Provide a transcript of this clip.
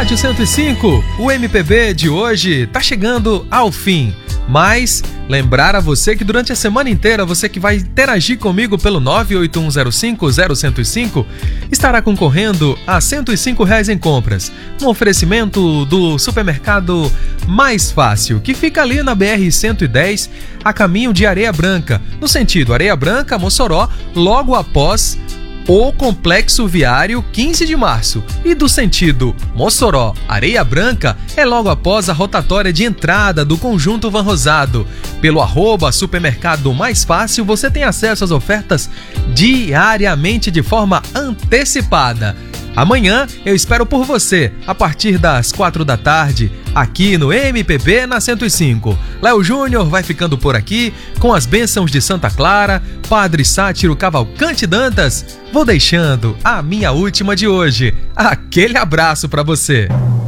Rádio 105, o MPB de hoje tá chegando ao fim. Mas lembrar a você que durante a semana inteira, você que vai interagir comigo pelo 981050105 estará concorrendo a R$105 em compras. Um oferecimento do supermercado Mais Fácil, que fica ali na BR-110, a caminho de Areia Branca, no sentido Areia Branca, Mossoró, logo após o Complexo Viário 15 de Março, e do sentido Mossoró, Areia Branca, é logo após a rotatória de entrada do Conjunto Van Rosado. Pelo @supermercado Mais Fácil, você tem acesso às ofertas diariamente de forma antecipada. Amanhã eu espero por você, a partir das 4 da tarde, aqui no MPB na 105. Léo Júnior vai ficando por aqui, com as bênçãos de Santa Clara, Padre Sátiro Cavalcante Dantas. Vou deixando a minha última de hoje. Aquele abraço pra você.